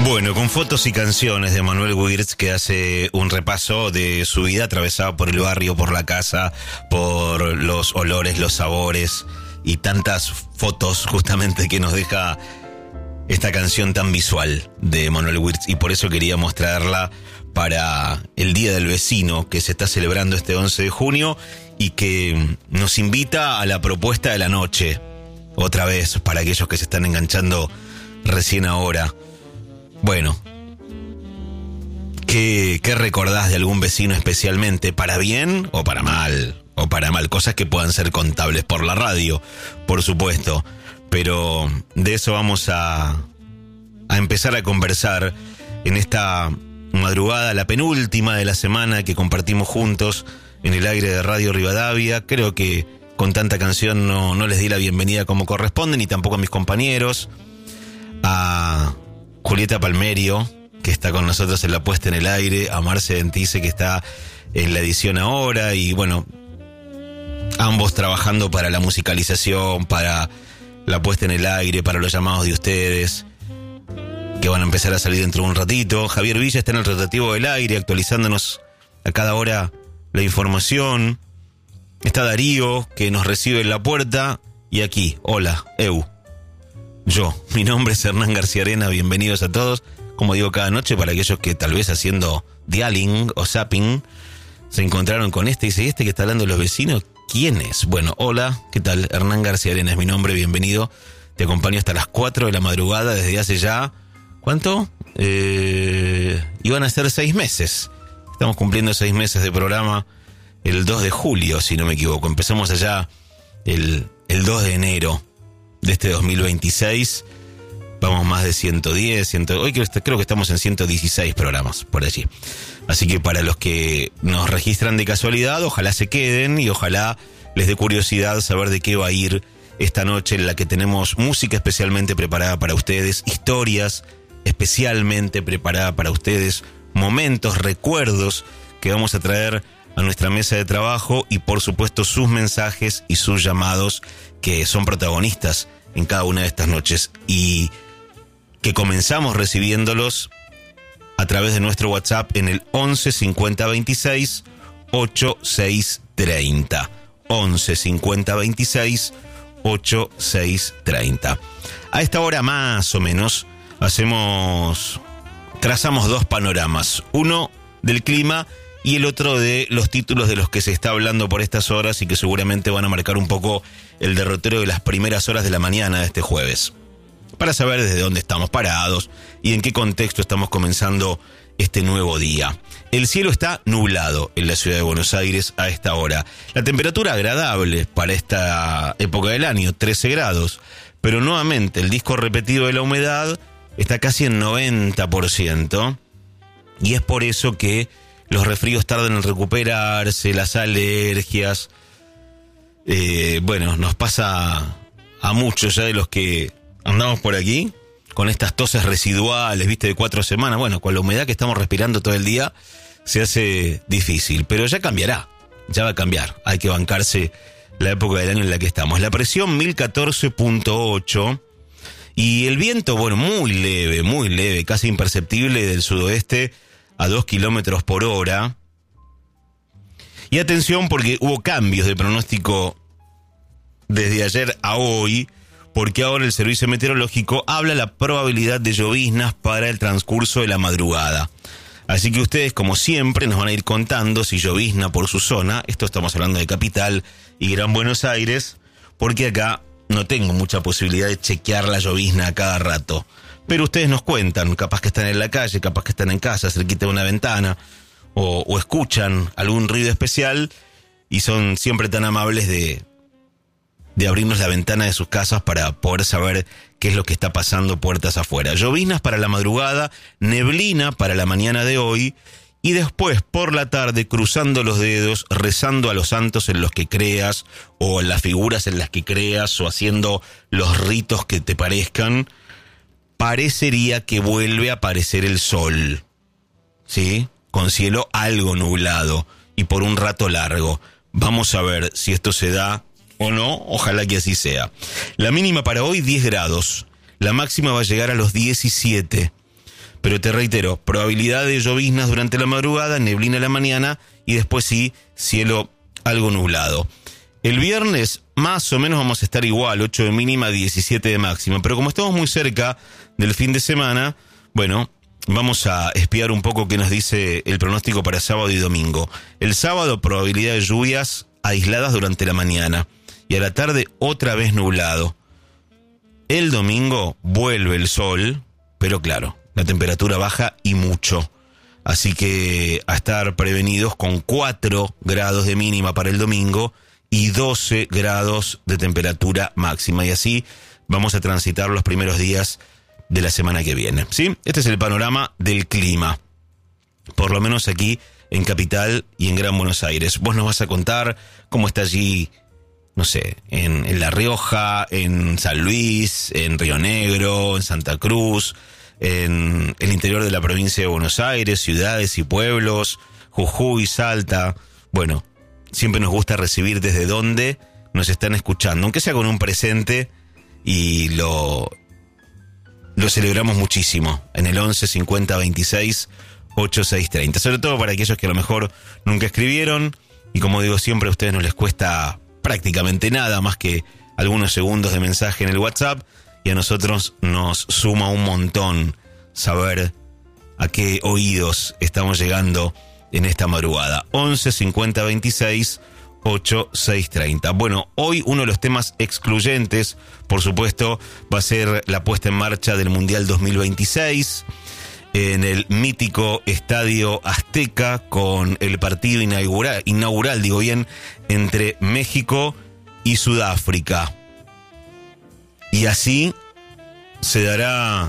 Bueno, con fotos y canciones de Manuel Wirtz, que hace un repaso de su vida atravesada por el barrio, por la casa, por los olores, los sabores y tantas fotos justamente que nos deja esta canción tan visual de Manuel Wirtz, y por eso quería mostrarla para el Día del Vecino que se está celebrando este 11 de junio y que nos invita a la propuesta de la noche, otra vez, para aquellos que se están enganchando recién ahora. Bueno, ¿qué recordás de algún vecino especialmente? ¿Para bien o para mal? O para mal, cosas que puedan ser contables por la radio, por supuesto. Pero de eso vamos a empezar a conversar en esta madrugada, la penúltima de la semana que compartimos juntos en el aire de Radio Rivadavia. Creo que con tanta canción no les di la bienvenida como corresponde, ni tampoco a mis compañeros. A Julieta Palmerio, que está con nosotros en la puesta en el aire, a Marce Dentice, que está en la edición ahora, y bueno, ambos trabajando para la musicalización, para la puesta en el aire, para los llamados de ustedes, que van a empezar a salir dentro de un ratito. Javier Villa está en el rotativo del aire, actualizándonos a cada hora la información. Está Darío, que nos recibe en la puerta, y aquí, hola, mi nombre es Hernán García Arena, bienvenidos a todos, como digo cada noche, para aquellos que tal vez haciendo dialing o zapping se encontraron con este y dice, ¿y este que está hablando de los vecinos? ¿Quién es? Bueno, hola, ¿qué tal? Hernán García Arena es mi nombre, bienvenido, te acompaño hasta las 4 de la madrugada desde hace ya, ¿cuánto? Iban a ser 6 meses, estamos cumpliendo 6 meses de programa el 2 de julio, si no me equivoco, empezamos allá el 2 de enero de este 2026, vamos más de 110, hoy creo que estamos en 116 programas, por allí. Así que para los que nos registran de casualidad, ojalá se queden y ojalá les dé curiosidad saber de qué va a ir esta noche, en la que tenemos música especialmente preparada para ustedes, historias especialmente preparadas para ustedes, momentos, recuerdos que vamos a traer a nuestra mesa de trabajo y por supuesto sus mensajes y sus llamados que son protagonistas en cada una de estas noches y que comenzamos recibiéndolos a través de nuestro WhatsApp en el 11 50 26 8630. 11 50 26 8630. A esta hora más o menos trazamos 2 panoramas, uno del clima y el otro de los títulos de los que se está hablando por estas horas y que seguramente van a marcar un poco el derrotero de las primeras horas de la mañana de este jueves, para saber desde dónde estamos parados y en qué contexto estamos comenzando este nuevo día. El cielo está nublado en la ciudad de Buenos Aires a esta hora. La temperatura agradable para esta época del año, 13 grados, pero nuevamente el disco repetido de la humedad está casi en 90%, y es por eso que los resfríos tardan en recuperarse, las alergias. Bueno, nos pasa a muchos ya de los que andamos por aquí con estas toses residuales, de 4 semanas. Bueno, con la humedad que estamos respirando todo el día se hace difícil, pero ya cambiará, ya va a cambiar. Hay que bancarse la época del año en la que estamos. La presión 1014.8 y el viento, bueno, muy leve, casi imperceptible del sudoeste a 2 kilómetros por hora. Y atención, porque hubo cambios de pronóstico desde ayer a hoy, porque ahora el servicio meteorológico habla la probabilidad de lloviznas para el transcurso de la madrugada. Así que ustedes, como siempre, nos van a ir contando si llovizna por su zona. Esto estamos hablando de Capital y Gran Buenos Aires, porque acá no tengo mucha posibilidad de chequear la llovizna a cada rato. Pero ustedes nos cuentan, capaz que están en la calle, capaz que están en casa, cerquita de una ventana, o escuchan algún ruido especial y son siempre tan amables de abrirnos la ventana de sus casas para poder saber qué es lo que está pasando puertas afuera. Lloviznas para la madrugada, neblina para la mañana de hoy, y después por la tarde, cruzando los dedos, rezando a los santos en los que creas, o en las figuras en las que creas, o haciendo los ritos que te parezcan, parecería que vuelve a aparecer el sol, ¿sí? Con cielo algo nublado y por un rato largo. Vamos a ver si esto se da o no, ojalá que así sea. La mínima para hoy 10 grados, la máxima va a llegar a los 17. Pero te reitero, probabilidad de lloviznas durante la madrugada, neblina en la mañana y después sí, cielo algo nublado. El viernes más o menos vamos a estar igual, 8 de mínima, 17 de máxima. Pero como estamos muy cerca del fin de semana, bueno, vamos a espiar un poco qué nos dice el pronóstico para sábado y domingo. El sábado, probabilidad de lluvias aisladas durante la mañana. Y a la tarde, otra vez nublado. El domingo vuelve el sol, pero claro, la temperatura baja y mucho. Así que a estar prevenidos con 4 grados de mínima para el domingo y 12 grados de temperatura máxima. Y así vamos a transitar los primeros días de la semana que viene, ¿sí? Este es el panorama del clima, por lo menos aquí en Capital y en Gran Buenos Aires. Vos nos vas a contar cómo está allí, no sé, en La Rioja, en San Luis, en Río Negro, en Santa Cruz, en el interior de la provincia de Buenos Aires, ciudades y pueblos, Jujuy, Salta. Bueno, siempre nos gusta recibir desde dónde nos están escuchando, aunque sea con un presente, y lo celebramos muchísimo en el 11 50 26 8630, sobre todo para aquellos que a lo mejor nunca escribieron, y como digo siempre, a ustedes no les cuesta prácticamente nada más que algunos segundos de mensaje en el WhatsApp, y a nosotros nos suma un montón saber a qué oídos estamos llegando en esta madrugada. 11 50 26 8630. Bueno, hoy uno de los temas excluyentes, por supuesto, va a ser la puesta en marcha del Mundial 2026 en el mítico Estadio Azteca, con el partido inaugural, entre México y Sudáfrica. Y así se dará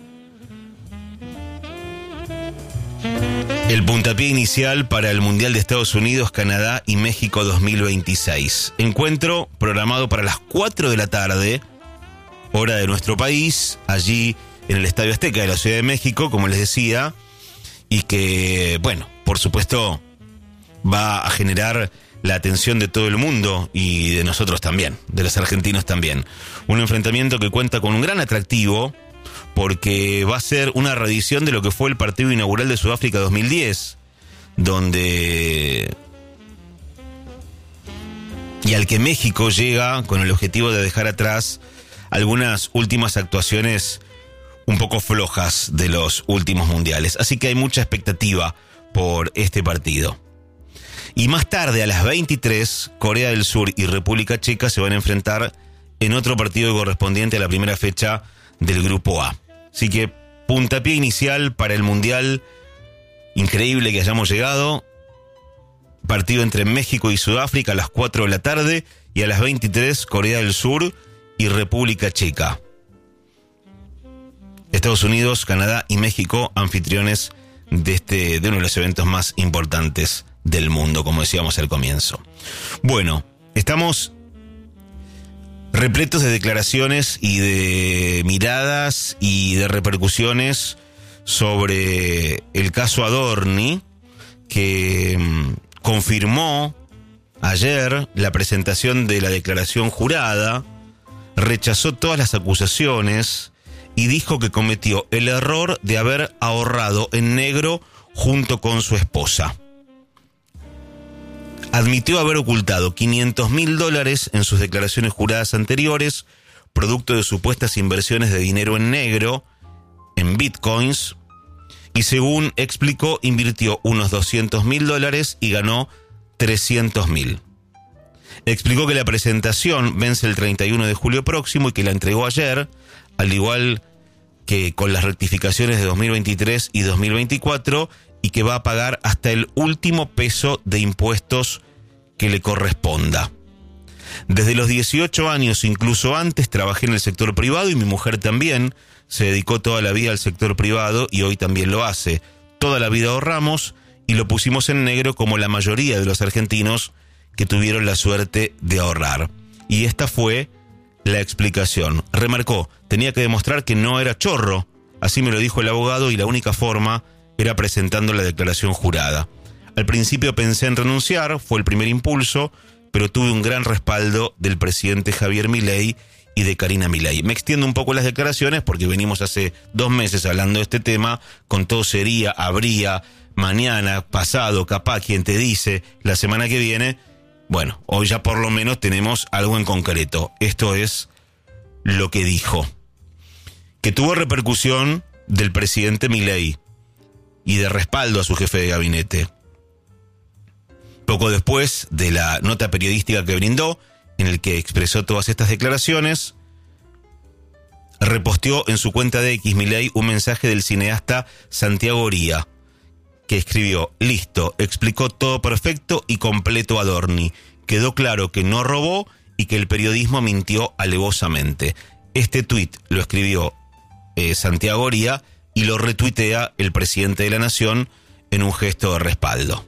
el puntapié inicial para el Mundial de Estados Unidos, Canadá y México 2026. Encuentro programado para las 4 de la tarde, hora de nuestro país, allí en el Estadio Azteca de la Ciudad de México, como les decía, y que, bueno, por supuesto, va a generar la atención de todo el mundo y de nosotros también, de los argentinos también. Un enfrentamiento que cuenta con un gran atractivo, porque va a ser una reedición de lo que fue el partido inaugural de Sudáfrica 2010, donde y al que México llega con el objetivo de dejar atrás algunas últimas actuaciones un poco flojas de los últimos mundiales. Así que hay mucha expectativa por este partido. Y más tarde, a las 23, Corea del Sur y República Checa se van a enfrentar en otro partido correspondiente a la primera fecha del Grupo A. Así que puntapié inicial para el Mundial. Increíble que hayamos llegado. Partido entre México y Sudáfrica a las 4 de la tarde, y a las 23, Corea del Sur y República Checa. Estados Unidos, Canadá y México, anfitriones de uno de los eventos más importantes del mundo, como decíamos al comienzo. Bueno, estamos repletos de declaraciones y de miradas y de repercusiones sobre el caso Adorni, que confirmó ayer la presentación de la declaración jurada, rechazó todas las acusaciones y dijo que cometió el error de haber ahorrado en negro junto con su esposa. Admitió haber ocultado $500,000 en sus declaraciones juradas anteriores, producto de supuestas inversiones de dinero en negro, en bitcoins, y según explicó, invirtió unos $200,000 y ganó $300,000. Explicó que la presentación vence el 31 de julio próximo y que la entregó ayer, al igual que con las rectificaciones de 2023 y 2024, y que va a pagar hasta el último peso de impuestos que le corresponda. Desde los 18 años, incluso antes, trabajé en el sector privado, y mi mujer también se dedicó toda la vida al sector privado y hoy también lo hace. Toda la vida ahorramos y lo pusimos en negro, como la mayoría de los argentinos que tuvieron la suerte de ahorrar. Y esta fue la explicación. Remarcó, tenía que demostrar que no era chorro, así me lo dijo el abogado, y la única forma era presentando la declaración jurada. Al principio pensé en renunciar, fue el primer impulso, pero tuve un gran respaldo del presidente Javier Milei y de Karina Milei. Me extiendo un poco las declaraciones porque venimos hace 2 meses hablando de este tema, con todo sería, habría, mañana, pasado, capaz, quien te dice, la semana que viene. Bueno, hoy ya por lo menos tenemos algo en concreto. Esto es lo que dijo. Que tuvo repercusión del presidente Milei y de respaldo a su jefe de gabinete. Poco después de la nota periodística que brindó, en el que expresó todas estas declaraciones, reposteó en su cuenta de X Milei un mensaje del cineasta Santiago Oría, que escribió: listo, explicó todo perfecto y completo Adorni. Quedó claro que no robó y que el periodismo mintió alevosamente. Este tuit lo escribió Santiago Oría y lo retuitea el presidente de la Nación en un gesto de respaldo.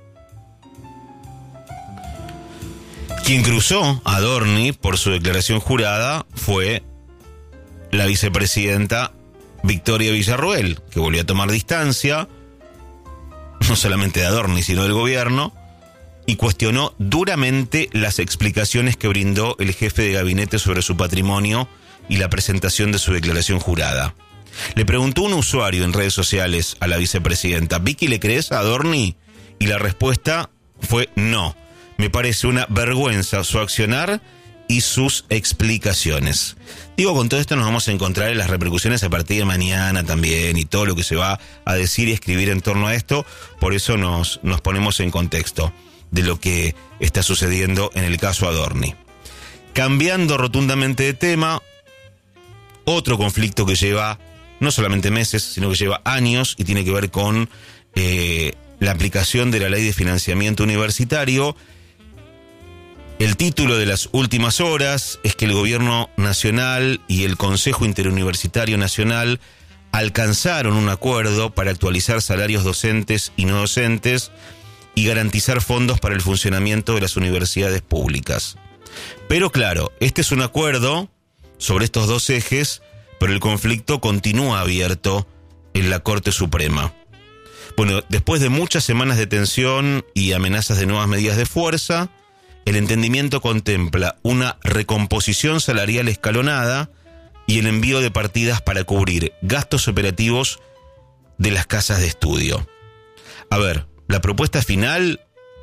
Quien cruzó a Adorni por su declaración jurada fue la vicepresidenta Victoria Villarruel, que volvió a tomar distancia, no solamente de Adorni, sino del gobierno, y cuestionó duramente las explicaciones que brindó el jefe de gabinete sobre su patrimonio y la presentación de su declaración jurada. Le preguntó un usuario en redes sociales a la vicepresidenta: ¿Vicky, le crees a Adorni? Y la respuesta fue no. Me parece una vergüenza su accionar y sus explicaciones. Digo, con todo esto nos vamos a encontrar en las repercusiones a partir de mañana también y todo lo que se va a decir y escribir en torno a esto. Por eso nos ponemos en contexto de lo que está sucediendo en el caso Adorni. Cambiando rotundamente de tema, otro conflicto que lleva no solamente meses, sino que lleva años y tiene que ver con la aplicación de la Ley de Financiamiento Universitario. El título de las últimas horas es que el Gobierno Nacional y el Consejo Interuniversitario Nacional alcanzaron un acuerdo para actualizar salarios docentes y no docentes y garantizar fondos para el funcionamiento de las universidades públicas. Pero claro, este es un acuerdo sobre estos dos ejes, pero el conflicto continúa abierto en la Corte Suprema. Bueno, después de muchas semanas de tensión y amenazas de nuevas medidas de fuerza, el entendimiento contempla una recomposición salarial escalonada y el envío de partidas para cubrir gastos operativos de las casas de estudio. A ver, la propuesta final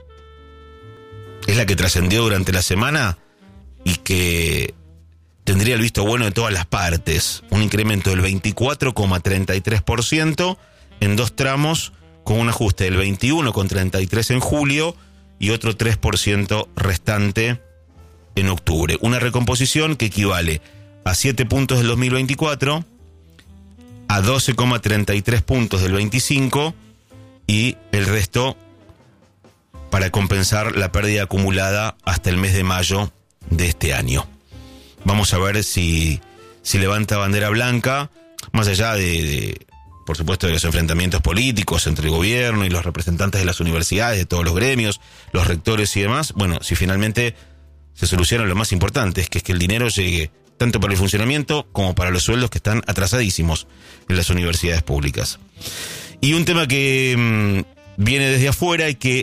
es la que trascendió durante la semana y que tendría el visto bueno de todas las partes. Un incremento del 24,33% en 2 tramos, con un ajuste del 21,33% en julio y otro 3% restante en octubre. Una recomposición que equivale a 7 puntos del 2024, a 12,33 puntos del 25 y el resto para compensar la pérdida acumulada hasta el mes de mayo de este año. Vamos a ver si levanta bandera blanca, más allá de por supuesto, de los enfrentamientos políticos entre el gobierno y los representantes de las universidades, de todos los gremios, los rectores y demás. Bueno, si finalmente se soluciona lo más importante, es que el dinero llegue tanto para el funcionamiento como para los sueldos que están atrasadísimos en las universidades públicas. Y un tema que viene desde afuera y que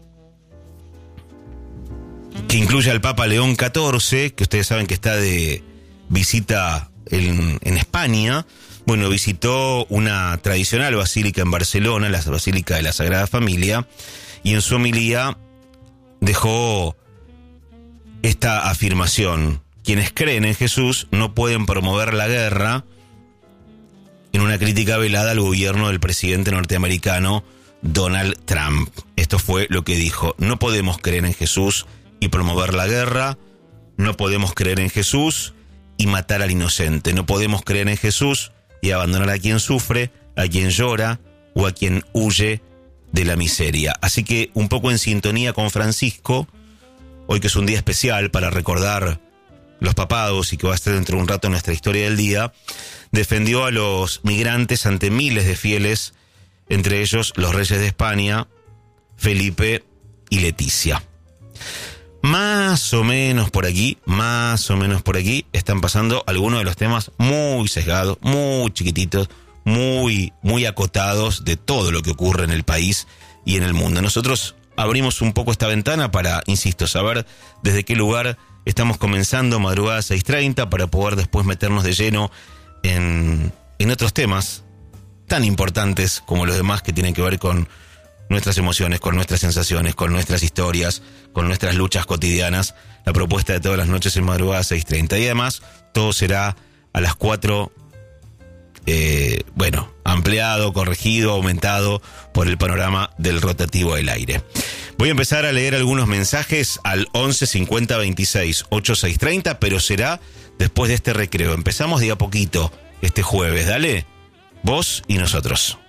incluye al Papa León XIV, que ustedes saben que está de visita en España. Bueno, visitó una tradicional basílica en Barcelona, la Basílica de la Sagrada Familia, y en su homilía dejó esta afirmación: quienes creen en Jesús no pueden promover la guerra, en una crítica velada al gobierno del presidente norteamericano Donald Trump. Esto fue lo que dijo: no podemos creer en Jesús y promover la guerra, no podemos creer en Jesús y matar al inocente, no podemos creer en Jesús y abandonar a quien sufre, a quien llora o a quien huye de la miseria. Así que, un poco en sintonía con Francisco, hoy que es un día especial para recordar los papados y que va a estar dentro de un rato en nuestra historia del día, defendió a los migrantes ante miles de fieles, entre ellos los reyes de España, Felipe y Leticia. Más o menos por aquí, están pasando algunos de los temas muy sesgados, muy chiquititos, muy acotados de todo lo que ocurre en el país y en el mundo. Nosotros abrimos un poco esta ventana para, insisto, saber desde qué lugar Estamos comenzando madrugada 6:30 para poder después meternos de lleno en otros temas tan importantes como los demás que tienen que ver con nuestras emociones, con nuestras sensaciones, con nuestras historias, con nuestras luchas cotidianas. La propuesta de todas las noches en madrugada 6:30. Y además, todo será a las 4, ampliado, corregido, aumentado por el panorama del rotativo del aire. Voy a empezar a leer algunos mensajes al 11 50 26 8630, pero será después de este recreo. Empezamos de a poquito este jueves. Dale, vos y nosotros.